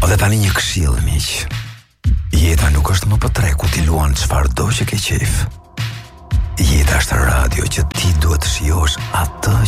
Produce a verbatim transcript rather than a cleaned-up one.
Dhe tani një këshill, miq. Jeta nuk është më për tre ku ti luan çfarëdo që ke qejf. Jeta është radio që ti duhet të shijosh atë